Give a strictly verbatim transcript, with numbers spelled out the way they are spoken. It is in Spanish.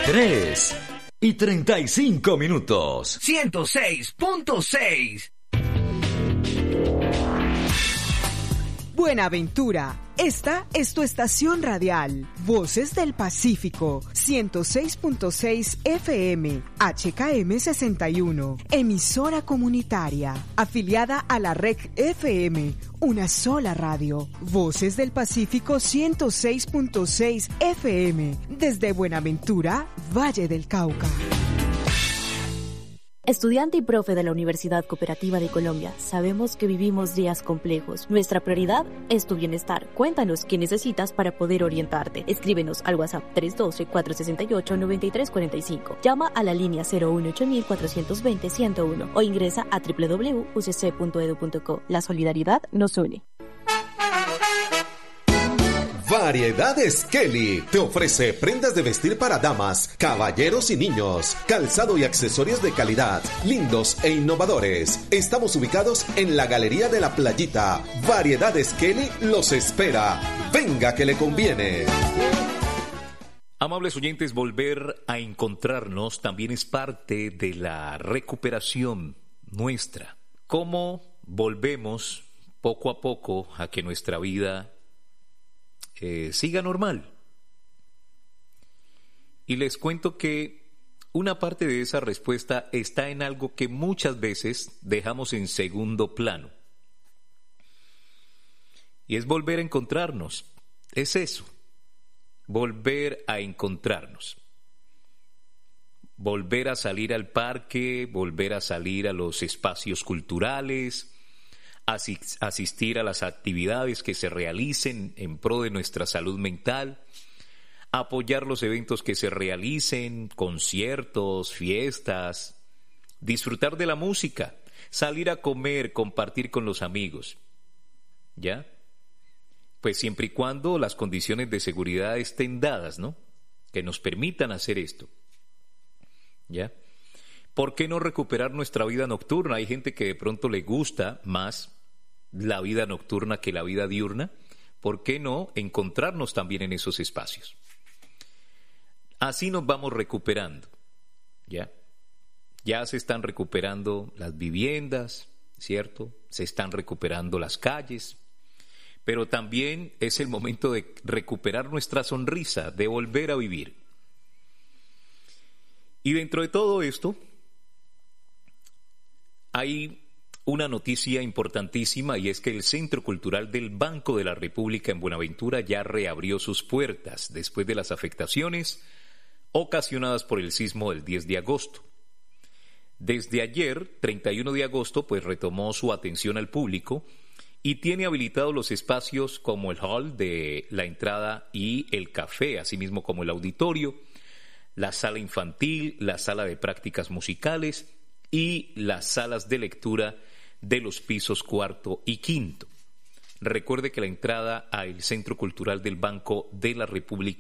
Tres y treinta y cinco minutos. ciento seis punto seis. Buenaventura, esta es tu estación radial. Voces del Pacífico, ciento seis punto seis F M, H K M sesenta y uno, emisora comunitaria, afiliada a la R E C F M, una sola radio. Voces del Pacífico ciento seis punto seis F M, desde Buenaventura, Valle del Cauca. Estudiante y profe de la Universidad Cooperativa de Colombia, sabemos que vivimos días complejos. Nuestra prioridad es tu bienestar. Cuéntanos qué necesitas para poder orientarte. Escríbenos al WhatsApp tres uno dos, cuatro seis ocho, nueve tres cuatro cinco. Llama a la línea cero uno ocho cuatro dos cero, uno cero uno o ingresa a doble u doble u doble u punto u c c punto e d u punto co. La solidaridad nos une. Variedades Kelly te ofrece prendas de vestir para damas, caballeros y niños, calzado y accesorios de calidad, lindos e innovadores. Estamos ubicados en la Galería de la Playita. Variedades Kelly los espera. Venga que le conviene. Amables oyentes, volver a encontrarnos también es parte de la recuperación nuestra. ¿Cómo volvemos poco a poco a que nuestra vida Eh, siga normal? Y les cuento que una parte de esa respuesta está en algo que muchas veces dejamos en segundo plano. Y es volver a encontrarnos. Es eso. Volver a encontrarnos. Volver a salir al parque, volver a salir a los espacios culturales, asistir a las actividades que se realicen en pro de nuestra salud mental, apoyar los eventos que se realicen, conciertos, fiestas, disfrutar de la música, salir a comer, compartir con los amigos. ¿Ya? Pues siempre y cuando las condiciones de seguridad estén dadas, ¿no? Que nos permitan hacer esto. ¿Ya? ¿Por qué no recuperar nuestra vida nocturna? Hay gente que de pronto le gusta más la vida nocturna que la vida diurna. ¿Por qué no encontrarnos también en esos espacios? Así nos vamos recuperando. ¿Ya? Ya se están recuperando las viviendas, ¿cierto? Se están recuperando las calles. Pero también es el momento de recuperar nuestra sonrisa, de volver a vivir. Y dentro de todo esto, hay una noticia importantísima, y es que el Centro Cultural del Banco de la República en Buenaventura ya reabrió sus puertas después de las afectaciones ocasionadas por el sismo del diez de agosto. Desde ayer, treinta y uno de agosto, pues retomó su atención al público y tiene habilitados los espacios como el hall de la entrada y el café, asimismo como el auditorio, la sala infantil, la sala de prácticas musicales y las salas de lectura de los pisos cuarto y quinto. Recuerde que la entrada al Centro Cultural del Banco de la República